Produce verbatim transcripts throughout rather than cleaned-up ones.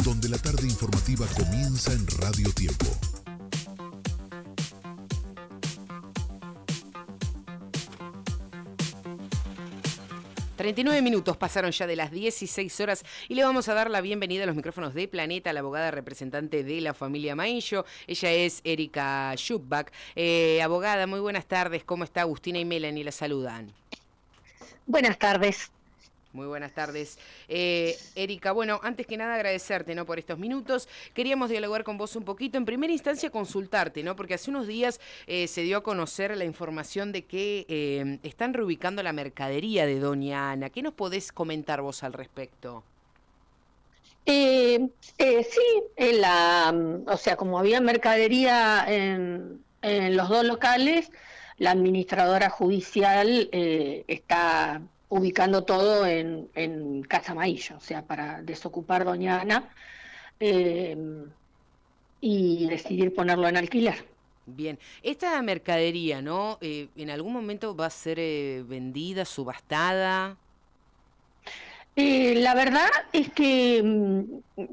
donde la tarde informativa comienza en Radio Tiempo. treinta y nueve minutos pasaron ya de las dieciséis horas y le vamos a dar la bienvenida a los micrófonos de Planeta a la abogada representante de la familia Maillo. Ella es Erika Schupbach. Eh, abogada, muy buenas tardes. ¿Cómo está? Agustina y Melanie la saludan. Buenas tardes. Muy buenas tardes. Eh, Erika, bueno, antes que nada agradecerte, ¿no?, por estos minutos. Queríamos dialogar con vos un poquito. En primera instancia consultarte, ¿no?, porque hace unos días eh, se dio a conocer la información de que eh, están reubicando la mercadería de Doña Ana. ¿Qué nos podés comentar vos al respecto? Eh, eh, sí, en la, o sea, como había mercadería en, en los dos locales, la administradora judicial eh, está ubicando todo en, en Casa Maillo, o sea, para desocupar Doña Ana eh, y decidir ponerlo en alquiler. Bien, esta mercadería, ¿no?, eh, ¿en algún momento va a ser eh, vendida, subastada? Eh, la verdad es que mmm,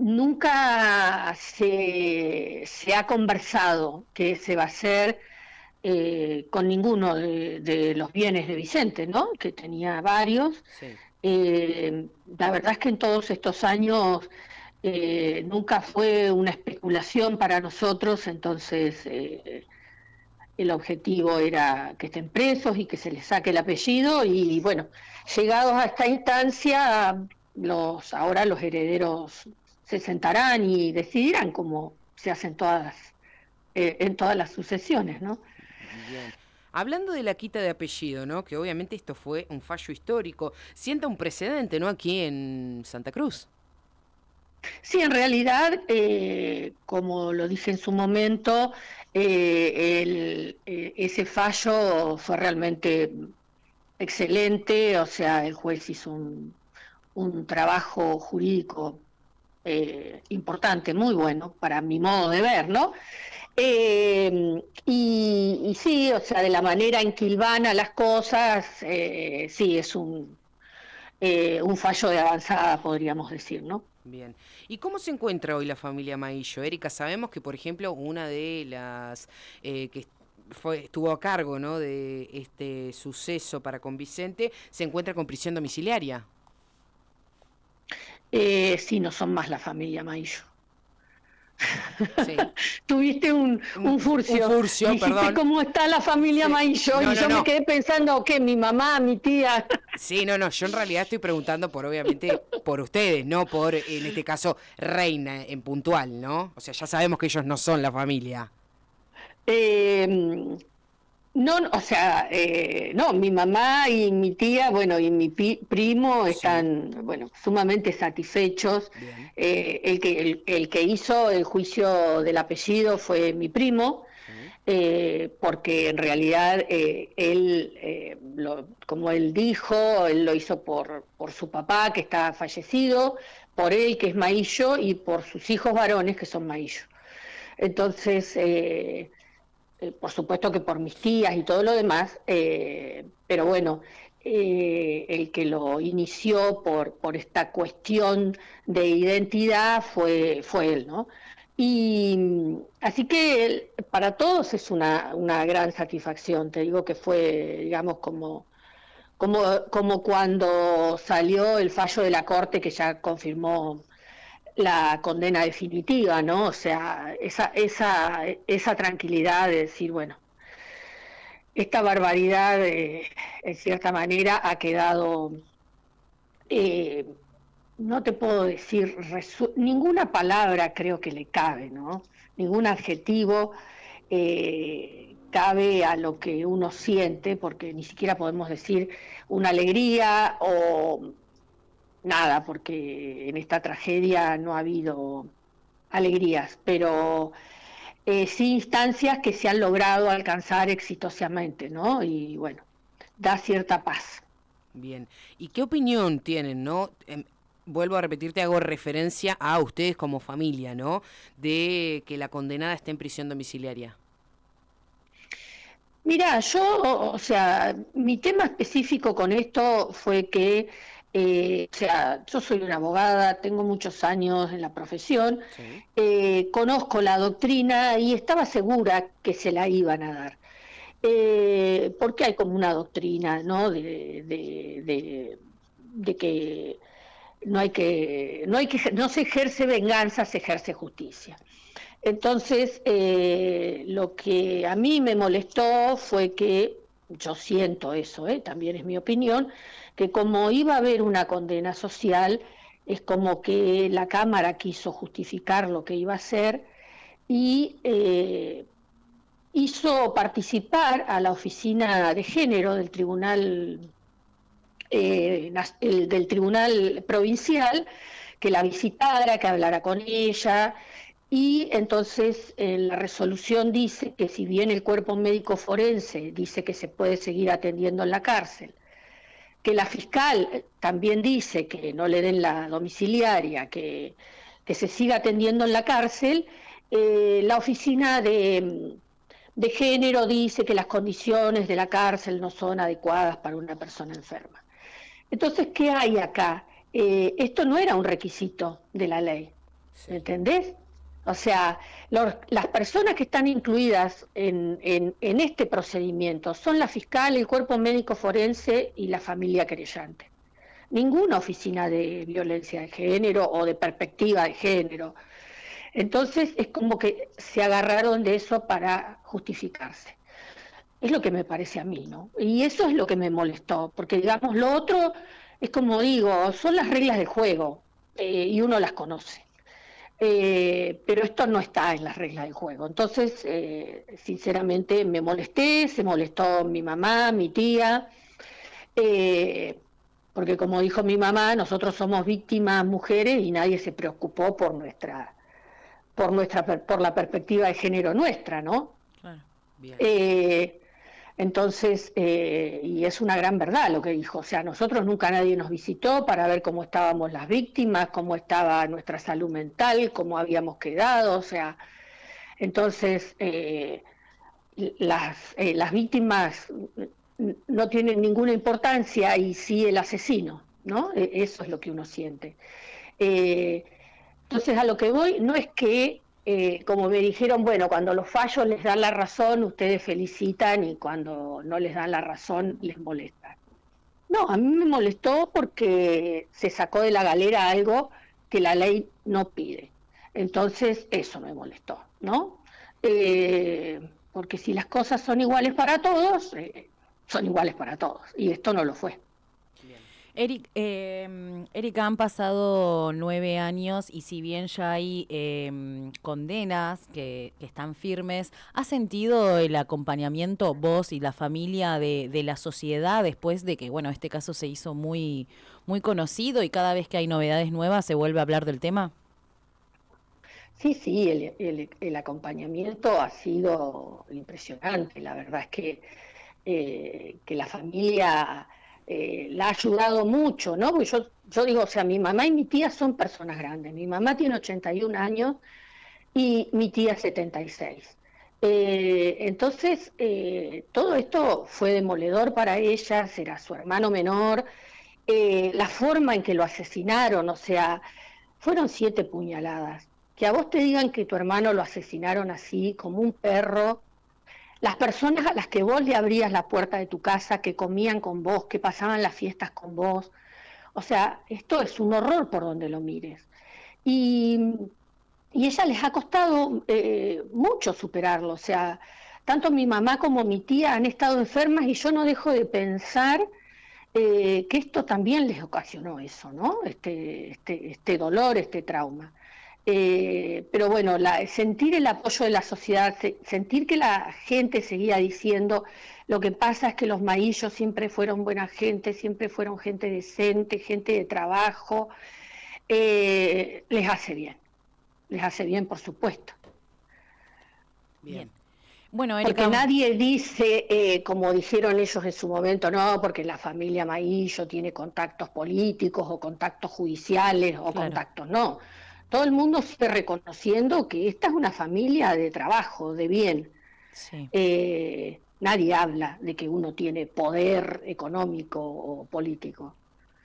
nunca se, se ha conversado que se va a hacer eh, con ninguno de, de los bienes de Vicente, ¿no?, que tenía varios. Sí. Eh, la verdad es que en todos estos años eh, nunca fue una especulación para nosotros, entonces eh, el objetivo era que estén presos y que se les saque el apellido y bueno, llegados a esta instancia, los ahora los herederos se sentarán y decidirán cómo se hacen todas eh, en todas las sucesiones, ¿no? Bien. Hablando de la quita de apellido, ¿no?, que obviamente esto fue un fallo histórico, sienta un precedente, ¿no?, aquí en Santa Cruz. Sí, en realidad, eh, como lo dije en su momento, eh, el, eh, ese fallo fue realmente excelente, o sea, el juez hizo un, un trabajo jurídico eh, importante, muy bueno, para mi modo de ver, ¿no? Eh, y, y sí, o sea, de la manera en que hilvana las cosas, eh, sí, es un, eh, un fallo de avanzada, podríamos decir, ¿no? Bien. ¿Y cómo se encuentra hoy la familia Maillo? Erika, sabemos que, por ejemplo, una de las eh, que fue, estuvo a cargo, ¿no?, de este suceso para con Vicente, se encuentra con prisión domiciliaria. Eh, sí, no son más la familia Maillo. Sí. Tuviste un, un furcio, un furcio, dijiste perdón. cómo está la familia Sí. Maillo No, y no, yo no. me quedé pensando, ¿qué? Mi mamá, mi tía. Sí, no, no, yo en realidad estoy preguntando por, obviamente, por ustedes, no por, en este caso, Reina en puntual, ¿no? O sea, ya sabemos que ellos no son la familia. Eh, no, o sea, eh, no, mi mamá y mi tía, bueno, y mi pi- primo están, sí, bueno, sumamente satisfechos. Eh, el, que, el, el que hizo el juicio del apellido fue mi primo, sí, eh, porque en realidad eh, él, eh, lo, como él dijo, él lo hizo por, por su papá, que está fallecido, por él, que es Maillo, y por sus hijos varones, que son Maillo. Entonces... Eh, Eh, por supuesto que por mis tías y todo lo demás, eh, pero bueno, eh, el que lo inició por, por esta cuestión de identidad fue, fue él, ¿no? Y así que él, para todos es una, una gran satisfacción, te digo que fue, digamos, como, como, como cuando salió el fallo de la Corte que ya confirmó la condena definitiva, ¿no? O sea, esa, esa, esa tranquilidad de decir, bueno, esta barbaridad, eh, en cierta manera, ha quedado, eh, no te puedo decir, resu- ninguna palabra creo que le cabe, ¿no? Ningún adjetivo eh, cabe a lo que uno siente, porque ni siquiera podemos decir una alegría o nada, porque en esta tragedia no ha habido alegrías, pero eh, sí instancias que se han logrado alcanzar exitosamente, ¿no? Y bueno, da cierta paz. Bien. ¿Y qué opinión tienen, no? Eh, vuelvo a repetirte, hago referencia a ustedes como familia, ¿no?, de que la condenada esté en prisión domiciliaria. Mira, yo, o sea, mi tema específico con esto fue que Eh, o sea, yo soy una abogada, tengo muchos años en la profesión, Sí. eh, conozco la doctrina y estaba segura que se la iban a dar. Eh, porque hay como una doctrina, ¿no? De, de, de, de que no hay que, no hay que, no se ejerce venganza, se ejerce justicia. Entonces, eh, lo que a mí me molestó fue que, yo siento eso, ¿eh? También es mi opinión, que como iba a haber una condena social, es como que la Cámara quiso justificar lo que iba a hacer y eh, hizo participar a la oficina de género del Tribunal, eh, el, del Tribunal Provincial, que la visitara, que hablara con ella. Y entonces eh, la resolución dice que si bien el cuerpo médico forense dice que se puede seguir atendiendo en la cárcel, que la fiscal también dice que no le den la domiciliaria, que, que se siga atendiendo en la cárcel, eh, la oficina de, de género dice que las condiciones de la cárcel no son adecuadas para una persona enferma. Entonces, ¿qué hay acá? Eh, esto no era un requisito de la ley, Sí. ¿entendés? O sea, los, las personas que están incluidas en, en, en este procedimiento son la fiscal, el cuerpo médico forense y la familia querellante. Ninguna oficina de violencia de género o de perspectiva de género. Entonces es como que se agarraron de eso para justificarse. Es lo que me parece a mí, ¿no? Y eso es lo que me molestó, porque digamos, lo otro es como digo, son las reglas del juego eh, y uno las conoce. Eh, pero esto no está en las reglas del juego. Entonces, eh, sinceramente, me molesté, se molestó mi mamá, mi tía, eh, porque como dijo mi mamá, nosotros somos víctimas mujeres y nadie se preocupó por nuestra, por nuestra, por la perspectiva de género nuestra, ¿no? Claro. Bien. Eh, entonces, eh, y es una gran verdad lo que dijo, o sea, nosotros nunca nadie nos visitó para ver cómo estábamos las víctimas, cómo estaba nuestra salud mental, cómo habíamos quedado, o sea, entonces eh, las, eh, las víctimas no tienen ninguna importancia y sí el asesino, ¿no? Eso es lo que uno siente. Eh, entonces a lo que voy no es que eh, como me dijeron, bueno, cuando los fallos les dan la razón, ustedes felicitan y cuando no les dan la razón, les molesta. No, a mí me molestó porque se sacó de la galera algo que la ley no pide. Entonces, eso me molestó, ¿no? Eh, porque si las cosas son iguales para todos, eh, son iguales para todos. Y esto no lo fue. Eric, eh, Erika, han pasado nueve años y si bien ya hay eh, condenas que, que están firmes, ¿has sentido el acompañamiento vos y la familia de, de la sociedad después de que, bueno, este caso se hizo muy, muy conocido y cada vez que hay novedades nuevas se vuelve a hablar del tema? Sí, sí, el, el, el acompañamiento ha sido impresionante. La verdad es que, eh, que la familia eh, la ha ayudado mucho, ¿no? Porque yo, yo digo, o sea, mi mamá y mi tía son personas grandes. Mi mamá tiene ochenta y un años y mi tía setenta y seis. Eh, entonces, eh, todo esto fue demoledor para ellas, era su hermano menor, eh, la forma en que lo asesinaron, o sea, fueron siete puñaladas. Que a vos te digan que tu hermano lo asesinaron así, como un perro, las personas a las que vos le abrías la puerta de tu casa, que comían con vos, que pasaban las fiestas con vos, o sea, esto es un horror por donde lo mires. Y, y a ella les ha costado eh, mucho superarlo, o sea, tanto mi mamá como mi tía han estado enfermas y yo no dejo de pensar eh, que esto también les ocasionó eso, ¿no? Este, este, este dolor, este trauma. Eh, pero bueno, la, sentir el apoyo de la sociedad, se, sentir que la gente seguía diciendo, lo que pasa es que los maillos siempre fueron buena gente, siempre fueron gente decente, gente de trabajo, eh, les hace bien, les hace bien por supuesto. Bien. Bueno, Erika, porque nadie dice, eh, como dijeron ellos en su momento, no, porque la familia Maillo tiene contactos políticos o contactos judiciales o claro. contactos, no. Todo el mundo sigue reconociendo que esta es una familia de trabajo, de bien. Sí. Eh, nadie habla de que uno tiene poder económico o político.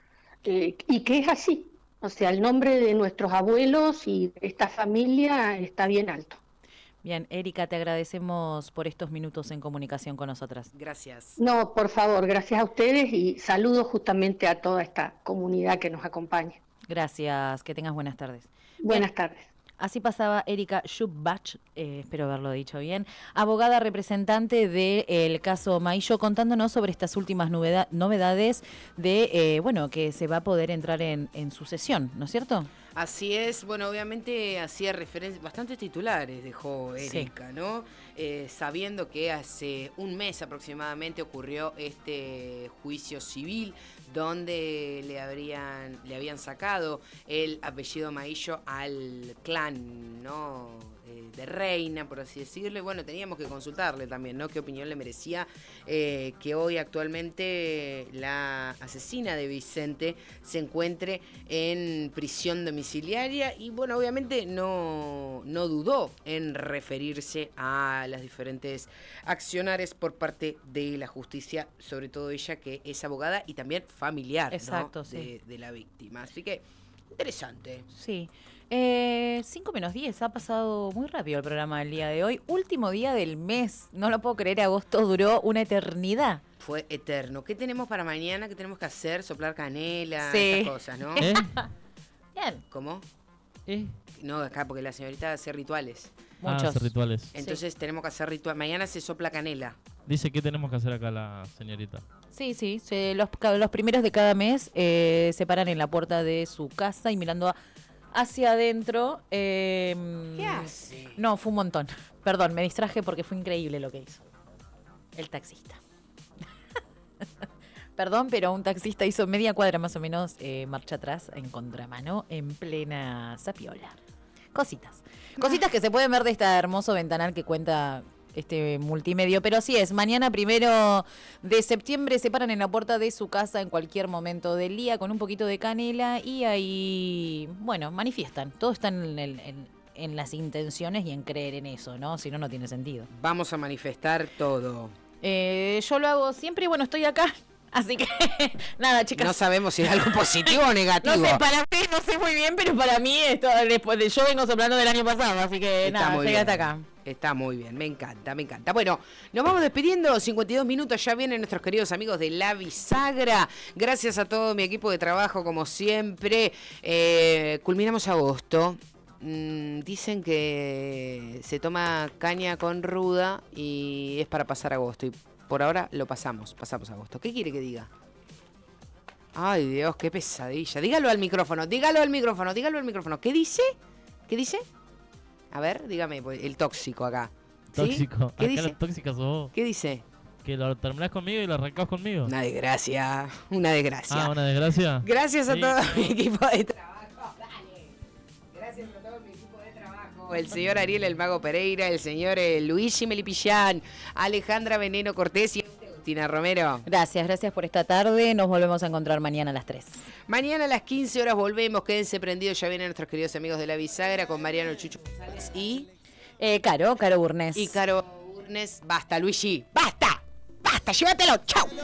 eh, y que es así. O sea, el nombre de nuestros abuelos y de esta familia está bien alto. Bien, Erika, te agradecemos por estos minutos en comunicación con nosotras. Gracias. No, por favor, gracias a ustedes y saludos justamente a toda esta comunidad que nos acompaña. Gracias, que tengas buenas tardes. Buenas Bien. tardes. Así pasaba Erika Schubach, eh, espero haberlo dicho bien, abogada representante del caso Maillo, contándonos sobre estas últimas noveda- novedades de, eh, bueno, que se va a poder entrar en, en sucesión, ¿no es cierto? Así es, bueno, obviamente hacía referencia, bastantes titulares dejó Erika, sí. ¿no? Eh, sabiendo que hace un mes aproximadamente ocurrió este juicio civil donde le habrían, le habían sacado el apellido Maillo al clan, ¿no? Eh, de Reina, por así decirlo. Y bueno, teníamos que consultarle también, ¿no? Qué opinión le merecía eh, que hoy actualmente la asesina de Vicente se encuentre en prisión domiciliaria y bueno, obviamente no, no dudó en referirse a las diferentes accionares por parte de la justicia, sobre todo ella que es abogada y también familiar, Exacto, ¿no? sí. de, de la víctima. Así que, interesante. Sí. Eh, cinco menos diez, ha pasado muy rápido el programa del día de hoy. Último día del mes, no lo puedo creer, agosto duró una eternidad. Fue eterno. ¿Qué tenemos para mañana? ¿Qué tenemos que hacer? Soplar canela, sí. esas cosas, ¿no? ¿Eh? Bien. ¿Cómo? ¿Eh? No, acá, porque la señorita hace rituales. Muchos. Ah, hacer rituales. Entonces sí. tenemos que hacer rituales. Mañana se sopla canela. Dice, ¿qué tenemos que hacer acá la señorita? Sí, sí, se, los, los primeros de cada mes eh, se paran en la puerta de su casa y mirando a, hacia adentro. Eh, ¿Qué hace? No, fue un montón. Perdón, me distraje porque fue increíble lo que hizo. El taxista. Perdón, pero un taxista hizo media cuadra más o menos eh, marcha atrás en contramano en plena Zapiola. Cositas. Cositas que se pueden ver de este hermoso ventanal que cuenta este multimedio. Pero así es, mañana primero de septiembre se paran en la puerta de su casa en cualquier momento del día con un poquito de canela y ahí, bueno, manifiestan. Todo está en, el, en, en las intenciones y en creer en eso, ¿no? Si no, no tiene sentido. Vamos a manifestar todo. Eh, yo lo hago siempre y bueno, estoy acá. Así que, nada, chicas. No sabemos si es algo positivo o negativo. No sé, para ustedes no sé muy bien, pero para mí esto después de yo vengo soplando del año pasado, así que Está nada, muy llegué bien. hasta acá. Está muy bien, me encanta, me encanta. Bueno, nos vamos despidiendo, cincuenta y dos minutos, ya vienen nuestros queridos amigos de La Bisagra. Gracias a todo mi equipo de trabajo, como siempre. Eh, culminamos agosto. Mm, dicen que se toma caña con ruda y es para pasar agosto. Y por ahora lo pasamos, pasamos agosto. ¿Qué quiere que diga? Ay, Dios, qué pesadilla. Dígalo al micrófono, dígalo al micrófono, dígalo al micrófono. ¿Qué dice? ¿Qué dice? A ver, dígame, el tóxico acá. ¿Sí? Tóxico. ¿Qué Acá dice? la tóxica sos vos. ¿Qué dice? Que lo terminás conmigo y lo arrancás conmigo. Una desgracia, una desgracia. Ah, una desgracia. Gracias a Sí. todo mi equipo de trabajo. Dale. Gracias a todo mi equipo de trabajo. El señor Ariel El Mago Pereira, el señor eh, Luigi Melipillán, Alejandra Veneno Cortés y Agustina Romero. Gracias, gracias por esta tarde. Nos volvemos a encontrar mañana a las tres. Mañana a las quince horas volvemos. Quédense prendidos. Ya vienen nuestros queridos amigos de La Bisagra con Mariano Chucho González y... Eh, Caro, Caro Burnés. Y Caro Urnes. Basta, Luigi. ¡Basta! ¡Basta! ¡Llévatelo! ¡Chau!